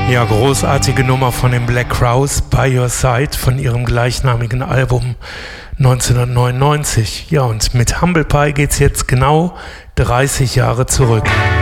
Ja, großartige Nummer von den Black Crowes, By Your Side, von ihrem gleichnamigen Album 1999. Ja, und mit Humble Pie geht's jetzt genau 30 Jahre zurück.